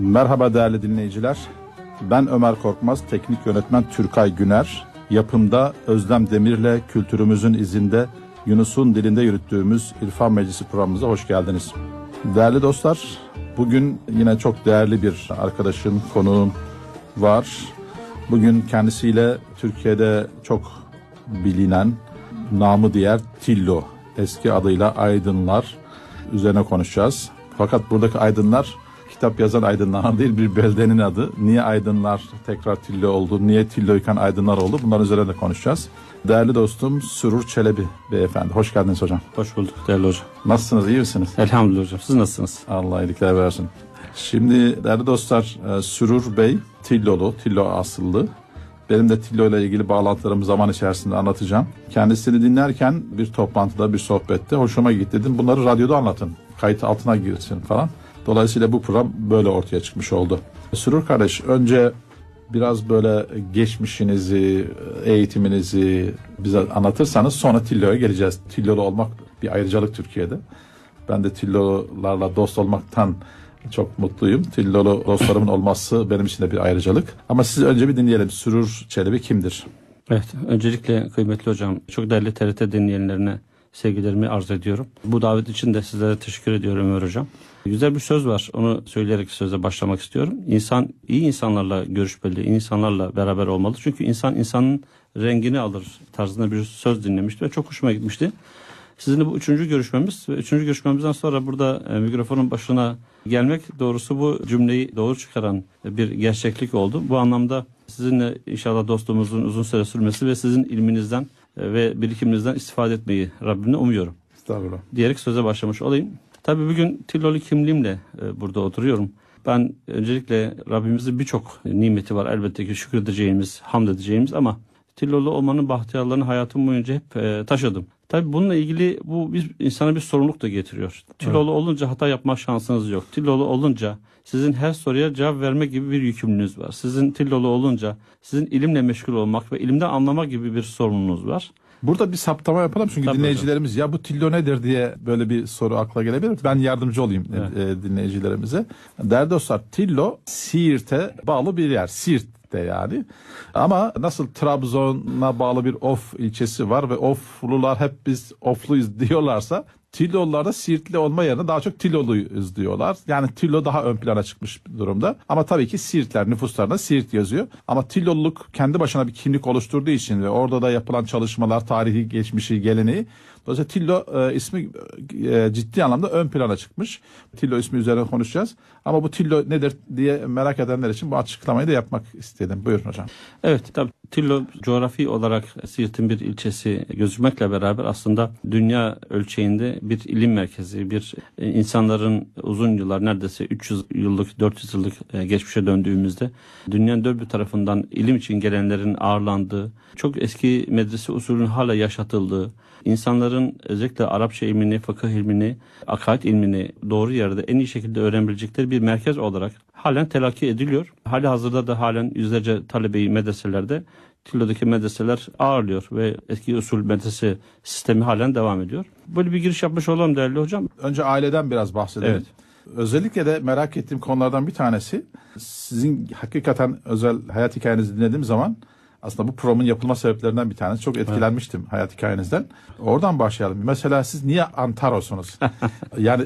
Merhaba değerli dinleyiciler. Ben Ömer Korkmaz, teknik yönetmen Türkay Güner. Yapımda Özlem Demir'le kültürümüzün izinde Yunus'un dilinde yürüttüğümüz İrfan Meclisi programımıza hoş geldiniz. Değerli dostlar, bugün yine çok değerli bir arkadaşım, konuğum var. Bugün kendisiyle Türkiye'de çok bilinen, namı diğer Tillo, eski adıyla Aydınlar üzerine konuşacağız. Fakat buradaki Aydınlar kitap yazan Aydınlar değil, bir beldenin adı. Niye Aydınlar tekrar Tillo oldu, niye Tillo'yken Aydınlar oldu, bunların üzerine de konuşacağız. Değerli dostum Sürur Çelebi beyefendi, hoş geldiniz hocam. Hoş bulduk değerli hocam. Nasılsınız, iyi misiniz? Elhamdülillah hocam, siz nasılsınız? Allah iyilikler versin. Şimdi değerli dostlar, Sürur Bey Tillolu, Tillo asıllı. Benim de Tillo ile ilgili bağlantılarımı zaman içerisinde anlatacağım. Kendisini dinlerken bir toplantıda, bir sohbette hoşuma gitti, dedim bunları radyoda anlatın, kayıt altına girsin falan. Dolayısıyla bu program böyle ortaya çıkmış oldu. Sürur kardeş, önce biraz böyle geçmişinizi, eğitiminizi bize anlatırsanız sonra Tillo'ya geleceğiz. Tillolu olmak bir ayrıcalık Türkiye'de. Ben de Tillolarla dost olmaktan çok mutluyum. Tillolu dostlarımın olması benim için de bir ayrıcalık. Ama siz önce bir dinleyelim. Sürur Çelebi kimdir? Evet, öncelikle kıymetli hocam, çok değerli TRT dinleyenlerine sevgilerimi arz ediyorum. Bu davet için de sizlere teşekkür ediyorum Ömer hocam. Güzel bir söz var, onu söyleyerek söze başlamak istiyorum. İnsan iyi insanlarla görüşmeli, iyi insanlarla beraber olmalı. Çünkü insan insanın rengini alır tarzında bir söz dinlemişti ve çok hoşuma gitmişti. Sizinle bu üçüncü görüşmemiz ve üçüncü görüşmemizden sonra burada mikrofonun başına gelmek doğrusu bu cümleyi doğru çıkaran bir gerçeklik oldu. Bu anlamda sizinle inşallah dostluğumuzun uzun süre sürmesi ve sizin ilminizden ve birikiminizden istifade etmeyi Rabbimle umuyorum. Estağfurullah. Diyerek söze başlamış olayım. Tabii bugün Tillolu kimliğimle burada oturuyorum. Ben öncelikle Rabbimizin birçok nimeti var elbette ki şükredeceğimiz, hamd edeceğimiz ama Tillolu olmanın bahtiyarlarını hayatım boyunca hep taşıdım. Tabii bununla ilgili bu insana bir sorumluluk da getiriyor. Tillolu olunca hata yapma şansınız yok. Tillolu olunca sizin her soruya cevap verme gibi bir yükümlülüğünüz var. Sizin Tillolu olunca sizin ilimle meşgul olmak ve ilimden anlama gibi bir sorumluluğunuz var. Burada bir saptama yapalım çünkü Tabii dinleyicilerimiz hocam, ya bu Tillo nedir diye böyle bir soru akla gelebilir. Ben yardımcı olayım dinleyicilerimize. Değerli dostlar, Tillo Siirt'e bağlı bir yer. Siirt'te yani. Ama nasıl Trabzon'a bağlı bir Of ilçesi var ve Oflular hep biz Ofluyuz diyorlarsa, Tillolular da Siirtli olma yerine daha çok Tilloluyuz diyorlar. Yani Tillo daha ön plana çıkmış durumda. Ama tabii ki Siirtler nüfuslarında Siirt yazıyor. Ama Tilloluluk kendi başına bir kimlik oluşturduğu için ve orada da yapılan çalışmalar, tarihi geçmişi, geleneği. Dolayısıyla Tillo ismi ciddi anlamda ön plana çıkmış. Tillo ismi üzerine konuşacağız. Ama bu Tillo nedir diye merak edenler için bu açıklamayı da yapmak istedim. Buyurun hocam. Evet, tabii Tillo coğrafi olarak Siirt'in bir ilçesi gözükmekle beraber aslında dünya ölçeğinde bir ilim merkezi, bir insanların uzun yıllar, neredeyse 300 yıllık, 400 yıllık geçmişe döndüğümüzde dünyanın dört bir tarafından ilim için gelenlerin ağırlandığı, çok eski medrese usulünün hala yaşatıldığı, insanların özellikle Arapça ilmini, fıkıh ilmini, akaid ilmini doğru yerde en iyi şekilde öğrenebilecekleri bir merkez olarak halen telakki ediliyor. Hali hazırda da halen yüzlerce talebeyi medreselerde Tillo'daki medreseler ağırlıyor ve eski usul medrese sistemi halen devam ediyor. Böyle bir giriş yapmış olalım değerli hocam. Önce aileden biraz bahsedelim. Evet. Özellikle de merak ettiğim konulardan bir tanesi, sizin hakikaten özel hayat hikayenizi dinlediğim zaman aslında bu programın yapılma sebeplerinden bir tanesi. Çok etkilenmiştim hayat hikayenizden. Oradan başlayalım. Mesela siz niye Antarosunuz? Yani